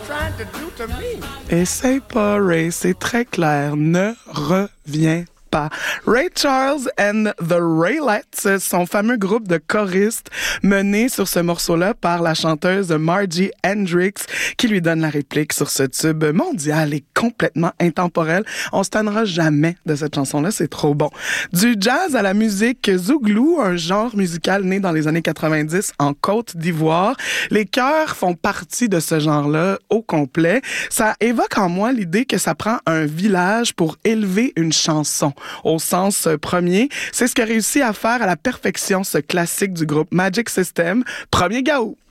Essaye pas, Ray, c'est très clair. Ne reviens pas. Ray Charles and the Raelettes, son fameux groupe de choristes mené sur ce morceau-là par la chanteuse Margie Hendrix qui lui donne la réplique sur ce tube mondial et complètement intemporel. On se tannera jamais de cette chanson-là, c'est trop bon. Du jazz à la musique zouglou, un genre musical né dans les années 90 en Côte d'Ivoire. Les chœurs font partie de ce genre-là au complet. Ça évoque en moi l'idée que ça prend un village pour élever une chanson. Au sens premier, c'est ce qu'a réussi à faire à la perfection ce classique du groupe Magic System, Premier Gaou.